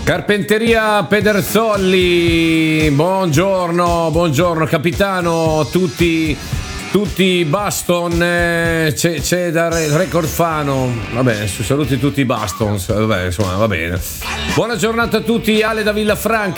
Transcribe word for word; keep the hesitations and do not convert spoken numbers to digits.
Carpenteria Pederzolli, buongiorno, buongiorno capitano, tutti, tutti Baston, eh, c'è, c'è da Record Fano, vabbè, saluti tutti i Bastons, vabbè, insomma, va bene. Buona giornata a tutti, Ale da Villafranca.